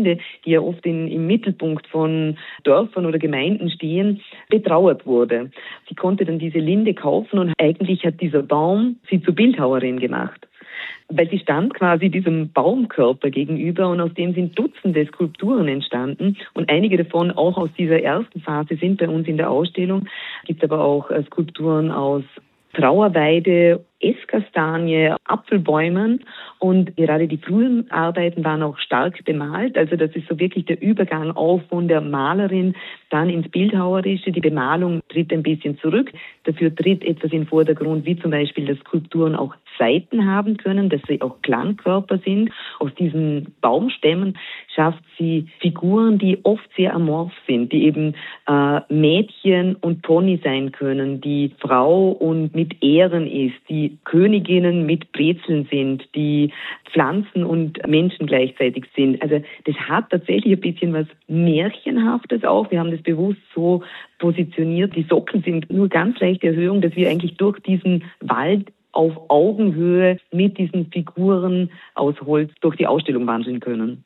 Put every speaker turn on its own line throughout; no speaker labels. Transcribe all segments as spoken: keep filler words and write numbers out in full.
Linde, die ja oft in, im Mittelpunkt von Dörfern oder Gemeinden stehen, betrauert wurde. Sie konnte dann diese Linde kaufen und eigentlich hat dieser Baum sie zur Bildhauerin gemacht. Weil sie stand quasi diesem Baumkörper gegenüber und aus dem sind Dutzende Skulpturen entstanden und einige davon auch aus dieser ersten Phase sind bei uns in der Ausstellung. Es gibt aber auch Skulpturen aus Trauerweide, Esskastanie, Apfelbäumen und gerade die frühen Arbeiten waren auch stark bemalt. Also das ist so wirklich der Übergang auch von der Malerin dann ins Bildhauerische. Die Bemalung tritt ein bisschen zurück. Dafür tritt etwas in den Vordergrund, wie zum Beispiel, dass Skulpturen auch Saiten haben können, dass sie auch Klangkörper sind. Aus diesen Baumstämmen schafft sie Figuren, die oft sehr amorph sind, die eben äh, Mädchen und Pony sein können, die Frau und mit Ähren ist, die Königinnen mit Brezeln sind, die Pflanzen und Menschen gleichzeitig sind. Also das hat tatsächlich ein bisschen was Märchenhaftes auch. Wir haben das bewusst so positioniert. Die Sockel sind nur ganz leichte Erhöhung, dass wir eigentlich durch diesen Wald auf Augenhöhe mit diesen Figuren aus Holz durch die Ausstellung wandeln können.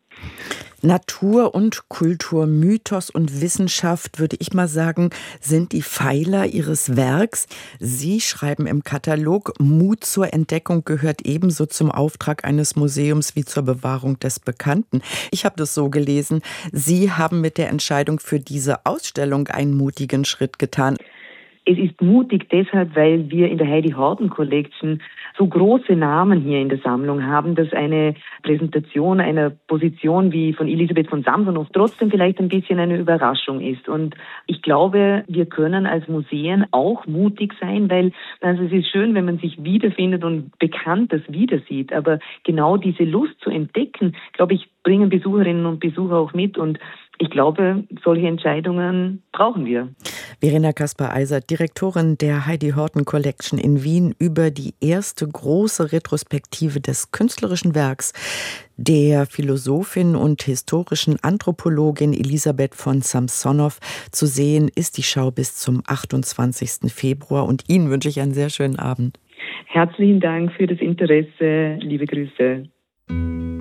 Natur und Kultur, Mythos und Wissenschaft, würde ich mal sagen, sind die Pfeiler Ihres Werks. Sie schreiben im Katalog, Mut zur Entdeckung gehört ebenso zum Auftrag eines Museums wie zur Bewahrung des Bekannten. Ich habe das so gelesen. Sie haben mit der Entscheidung für diese Ausstellung einen mutigen Schritt getan.
Es ist mutig deshalb, weil wir in der Heidi Horten Collection so große Namen hier in der Sammlung haben, dass eine Präsentation einer Position wie von Elisabeth von Samsonov trotzdem vielleicht ein bisschen eine Überraschung ist. Und ich glaube, wir können als Museen auch mutig sein, weil also es ist schön, wenn man sich wiederfindet und Bekanntes wieder sieht. Aber genau diese Lust zu entdecken, glaube ich, bringen Besucherinnen und Besucher auch mit. Und ich glaube, solche Entscheidungen brauchen wir.
Verena Caspar-Eisert, Direktorin der Heidi Horten Collection in Wien, über die erste große Retrospektive des künstlerischen Werks der Philosophin und historischen Anthropologin Elisabeth von Samsonow. Zu sehen ist die Schau bis zum achtundzwanzigsten Februar. Und Ihnen wünsche ich einen sehr schönen Abend.
Herzlichen Dank für das Interesse. Liebe Grüße.